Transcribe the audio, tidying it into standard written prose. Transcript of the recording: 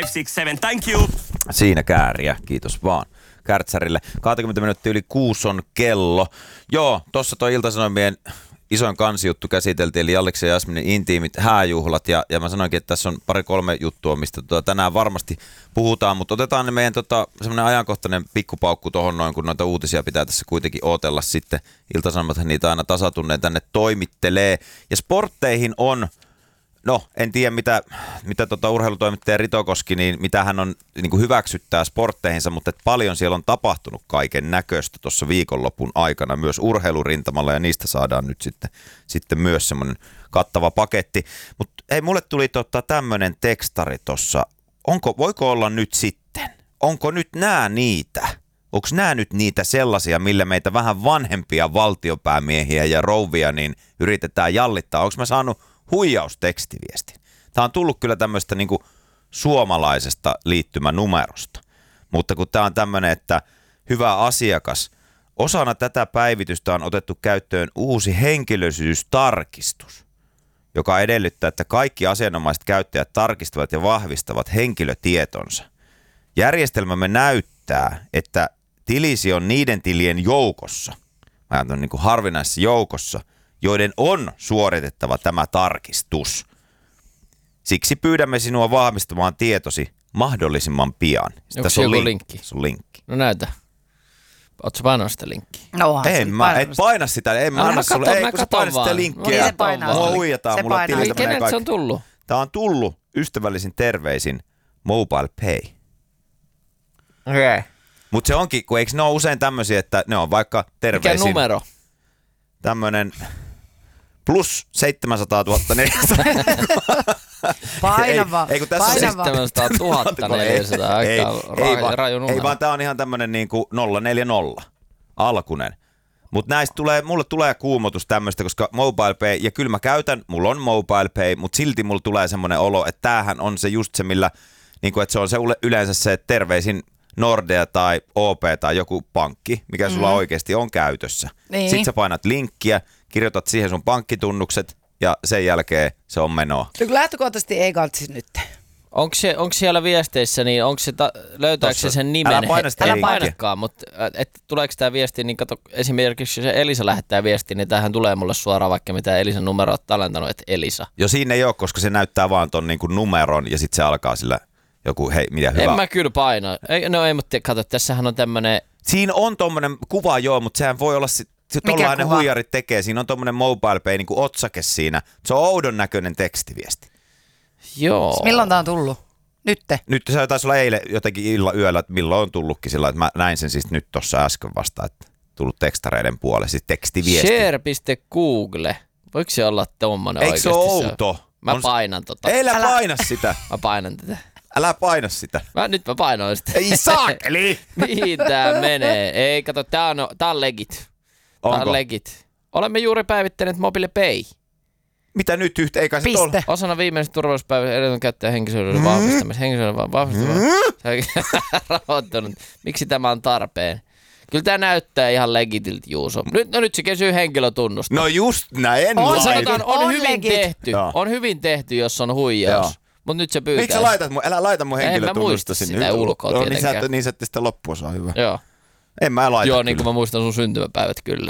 567, thank you. Siinä kääriä, kiitos vaan Kärtsärille. 20 minuuttia yli 6 on kello. Joo, tuossa toi Ilta-Sanomien isoin kansijuttu käsiteltiin, eli Jalliksen ja Jasminin intiimit hääjuhlat, ja mä sanoinkin, että tässä on 2-3 juttua, mistä tänään varmasti puhutaan, mutta otetaan ne meidän semmoinen ajankohtainen pikkupaukku tuohon noin, kun noita uutisia pitää tässä kuitenkin ootella sitten. Ilta-Sanomathan niitä aina tasatunneen tänne toimittelee, ja sportteihin on, no en tiedä mitä urheilutoimittaja Ritokoski, niin mitä hän on niin kuin hyväksyttää sportteihinsa, mutta että paljon siellä on tapahtunut kaiken näköistä tuossa viikonlopun aikana myös urheilurintamalla, ja niistä saadaan nyt sitten myös semmoinen kattava paketti. Mutta hei, mulle tuli tämmöinen tekstari tuossa, voiko olla nyt sitten, onko nyt niitä? Onko nämä nyt niitä sellaisia, millä meitä vähän vanhempia valtiopäämiehiä ja rouvia niin yritetään jallittaa? Onko mä saanut huijaustekstiviestin? Tämä on tullut kyllä tämmöistä niinku suomalaisesta liittymänumerosta, mutta kun tämä on tämmöinen, että hyvä asiakas, osana tätä päivitystä on otettu käyttöön uusi henkilöllisyystarkistus, joka edellyttää, että kaikki asianomaiset käyttäjät tarkistavat ja vahvistavat henkilötietonsa. Järjestelmämme näyttää, että tilisi on niiden tilien joukossa, niin kuin harvinaisessa joukossa, joiden on suoritettava tämä tarkistus. Siksi pyydämme sinua vahvistamaan tietosi mahdollisimman pian. Onko se joku linkki? Se on linkki. No näytä. Ootko painanut sitä linkkiä? No, et paina sitä. En mä anna sulle. Ei, kun sä painat sitä linkkiä. Mua huijataan. Mulla tililtä menee kaikki. Se on tullut? Tää on tullut ystävällisin terveisin Mobile Pay. Okei. Okay. Mut se onkin, kun eikö ne ole usein tämmöisiä, että ne on vaikka terveisin. Mikä numero? Tämmönen plus 700 400. Painava. Ei, kun tässä 700 400. Ei vaan tää on ihan tämmönen niinku 040 alkunen. Mut mulle tulee kuumotus tämmöstä, koska Mobile Pay, ja kyllä mä käytän, mulla on Mobile Pay, mut silti mulla tulee semmonen olo, että tämähän on se just se, millä, niinku, että se on se yleensä se terveisin Nordea tai OP tai joku pankki, mikä sulla oikeasti on käytössä. Niin. Sitten sä painat linkkiä, kirjoitat siihen sun pankkitunnukset ja sen jälkeen se on menoa. Kyllä lähtökohtaisesti ei kaltsisi nyt. Onko siellä viesteissä, niin onko se löytääkö se sen nimen? Älä paina sitä Älä painakaan, mutta tuleeko tämä viesti, niin kato, esimerkiksi jos Elisa lähettää viestiä, niin tämähän tulee mulle suoraan, vaikka mitä Elisan numero on tallentanut, että Elisa. Jo siinä ei ole, koska se näyttää vaan ton niin kuin numeron ja sitten se alkaa sillä joku, hei, mitä hyvä. En mä kyllä paina. Ei, mutta kato, tässähän on tämmönen. Siinä on tommonen kuva joo, mutta sehän voi olla tollahan ne huijarit tekee. Siinä on tommonen Mobile Pay niin kuin otsake siinä. Se on oudon näköinen tekstiviesti. Joo. Milloin tää on tullut? Nyt se taisi olla eilen jotenkin yöllä, että milloin on tullutkin sillä, että mä näin sen siis nyt tossa äsken vasta, että tullut tekstareiden puolelle, siis tekstiviesti. Share.google. Voiko se olla tommonen oikeasti? Eikö se ole outo? Mä painan tota. Älä paina sitä. Mä painan tätä. Älä paina sitä. Nyt mä painoin sitä. Ei saakeli! Mihin tää menee? Ei, kato, tää on legit. Onko? Tää on legit. Olemme juuri päivittäneet Mobile Pay. Mitä nyt eikä se ole? Osana viimeisen turvallisuuspäivän edelleen käyttäjän henkilöiden vahvistamista. Henkilöiden vahvistamista. Rahoittanut. Miksi tämä on tarpeen? Kyllä tämä näyttää ihan legitiltä, Juuso. Nyt se kysyy henkilötunnusta. No just näin. On hyvin tehty. On hyvin tehty, jos on huijaus. Mutta nyt se pyytää. Miksi sä laitat älä laita mun henkilötunnusta sinne. En mä muista sitä ulkoa tietenkään. Niin sä ette sitä loppuosaa hyvä. Joo. En mä laita. Joo, niin kuin mä muistan sun syntymäpäivät kyllä.